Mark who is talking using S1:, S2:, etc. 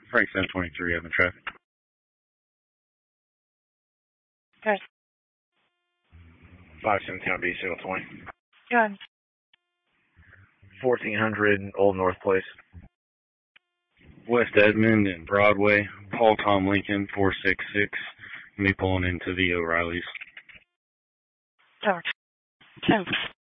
S1: Frank 723 having traffic.
S2: Good.
S3: 517 B, signal 20.
S2: Good.
S3: 1400 Old North Place.
S1: West Edmond and Broadway, Paul Tom Lincoln 466. Me pulling into the O'Reilly's.
S2: Over. 10.